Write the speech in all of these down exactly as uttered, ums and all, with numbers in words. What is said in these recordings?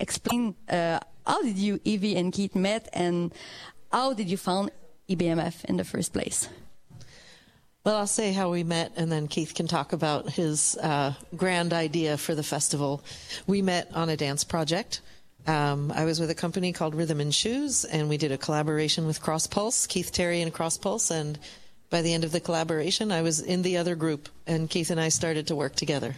explain uh, how did you, Evie and Keith, met, and how did you found E B M F in the first place? Well, I'll say how we met, and then Keith can talk about his uh, grand idea for the festival. We met on a dance project. Um, I was with a company called Rhythm and Shoes, and we did a collaboration with Cross Pulse, Keith Terry and Cross Pulse, and by the end of the collaboration, I was in the other group, and Keith and I started to work together.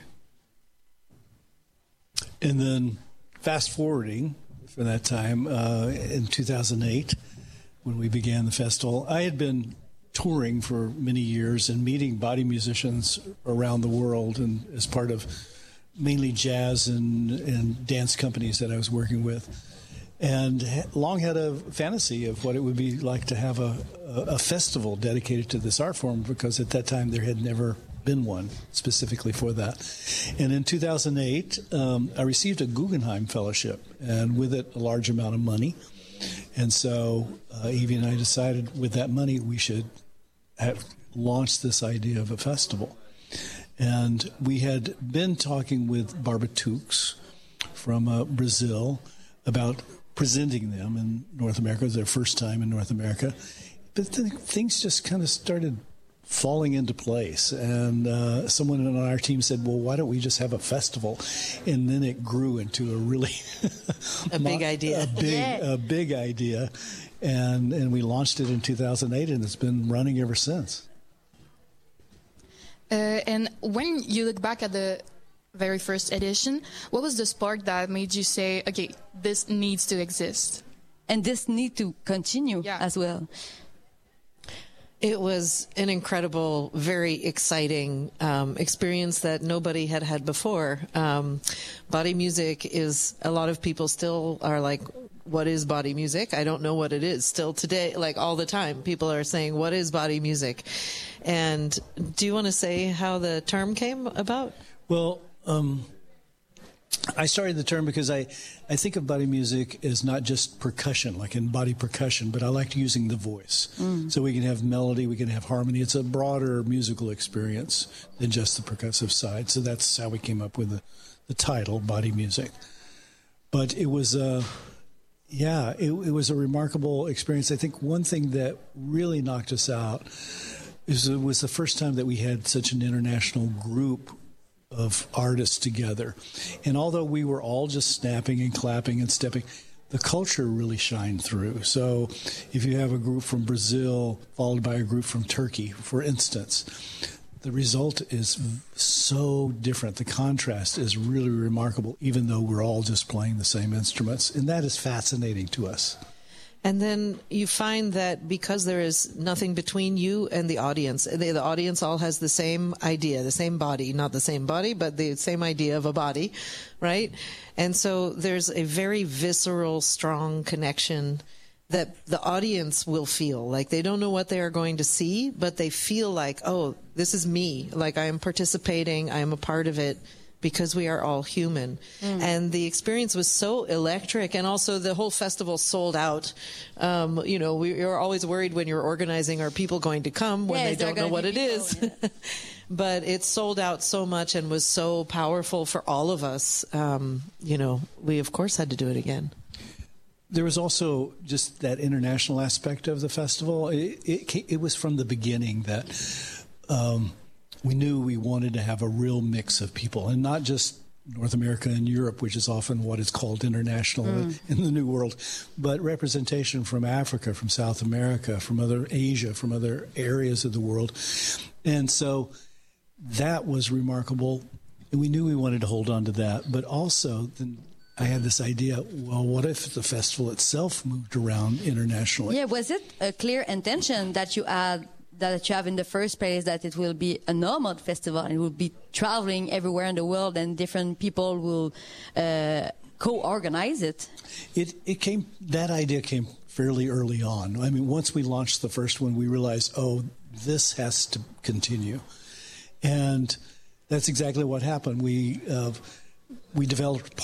And then fast forwarding from that time, uh, in two thousand eight, when we began the festival, I had been touring for many years and meeting body musicians around the world, and as part of mainly jazz and, and dance companies that I was working with, and long had a fantasy of what it would be like to have a, a, a festival dedicated to this art form, because at that time there had never been one specifically for that. And in two thousand eight, um, I received a Guggenheim Fellowship, and with it a large amount of money. And so uh, Evie and I decided with that money we should have launched this idea of a festival. And we had been talking with Barbatuques from uh, Brazil about presenting them in North America. It was their first time in North America. But then things just kind of started falling into place. And uh, someone on our team said, well, why don't we just have a festival? And then it grew into a really... a big idea. A big, yeah. a big idea. And, and we launched it in two thousand eight, and it's been running ever since. Uh, and when you look back at the very first edition, what was the spark that made you say, okay, this needs to exist? And this need to continue yeah. as well. It was an incredible, very exciting um, experience that nobody had had before. Um, body music is, a lot of people still are like, what is body music? I don't know what it is. Still today, like all the time, people are saying, what is body music? And do you want to say how the term came about? Well, um, I started the term because I, I think of body music as not just percussion, like in body percussion, but I like using the voice. Mm. So we can have melody, we can have harmony. It's a broader musical experience than just the percussive side. So that's how we came up with the, the title, Body Music. But it was, uh, yeah, it, it was a remarkable experience. I think one thing that really knocked us out is it was the first time that we had such an international group of artists together. And although we were all just snapping and clapping and stepping, the culture really shined through. So if you have a group from Brazil followed by a group from Turkey, for instance, the result is so different. The contrast is really remarkable, even though we're all just playing the same instruments. And that is fascinating to us. And then you find that because there is nothing between you and the audience, the, the audience all has the same idea, the same body, not the same body, but the same idea of a body, right? And so there's a very visceral, strong connection that the audience will feel. Like they don't know what they are going to see, but they feel like, oh, this is me. Like I am participating, I am a part of it. Because we are all human. Mm. And the experience was so electric, and also the whole festival sold out. Um, you know, we, you're always worried when you're organizing, are people going to come when yeah, they don't know what it people, is? Yeah. But it sold out so much and was so powerful for all of us. Um, you know, we of course had to do it again. There was also just that international aspect of the festival. It, it, it was from the beginning that... Um, we knew we wanted to have a real mix of people, and not just North America and Europe, which is often what is called international mm. in the New World, but representation from Africa, from South America, from other Asia, from other areas of the world. And so that was remarkable, and we knew we wanted to hold on to that. But also, then I had this idea, well, what if the festival itself moved around internationally? Yeah, was it a clear intention that you had that you have in the first place, that it will be a nomad festival and it will be traveling everywhere in the world and different people will uh, co-organize it? It it came, that idea came fairly early on. I mean, once we launched the first one, we realized, oh, this has to continue. And that's exactly what happened. We uh, we developed